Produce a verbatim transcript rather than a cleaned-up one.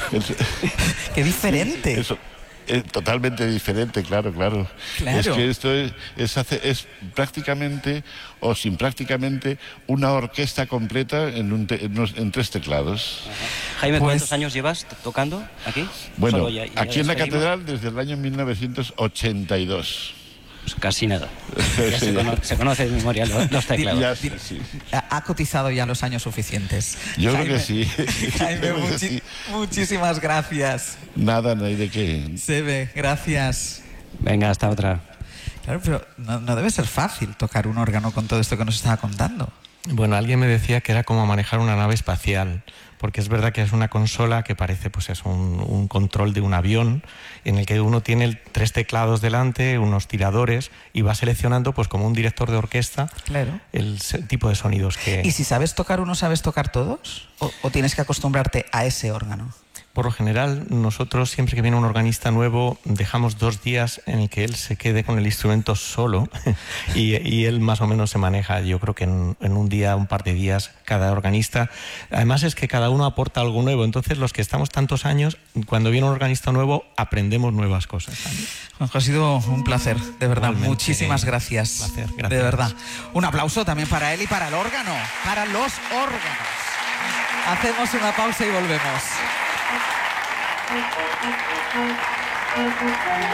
Es, ¡Qué diferente! Eso, es totalmente diferente, claro, claro. Claro. Es que esto es, es, hace, es prácticamente, o sin prácticamente, una orquesta completa en, un te, en, unos, en tres teclados. Ajá. Jaime, ¿cuántos pues, años llevas tocando aquí? Bueno, ya, ya aquí en la catedral desde el año mil novecientos ochenta y dos. Pues casi nada. Ya se, cono se conoce de memoria los, los teclados. Ya, sí, sí. Ha cotizado ya los años suficientes. Yo Jaime, creo que sí. Jaime, muchi sí. muchísimas gracias. Nada, no hay de qué. Sebe, gracias. Venga, hasta otra. Claro, pero no, no debe ser fácil tocar un órgano con todo esto que nos estaba contando. Bueno, alguien me decía que era como manejar una nave espacial, porque es verdad que es una consola que parece pues es un, un control de un avión en el que uno tiene tres teclados delante, unos tiradores y va seleccionando pues como un director de orquesta claro. el tipo de sonidos que... ¿Y si sabes tocar uno, sabes tocar todos? ¿O, o tienes que acostumbrarte a ese órgano? Por lo general, nosotros siempre que viene un organista nuevo dejamos dos días en el que él se quede con el instrumento solo y, y él más o menos se maneja, yo creo que en, en un día, un par de días, cada organista. Además es que cada uno aporta algo nuevo, entonces los que estamos tantos años, cuando viene un organista nuevo, aprendemos nuevas cosas también. Ha sido un placer, de verdad. Realmente, muchísimas gracias. Placer, gracias. De verdad. Un aplauso también para él y para el órgano, para los órganos. Hacemos una pausa y volvemos.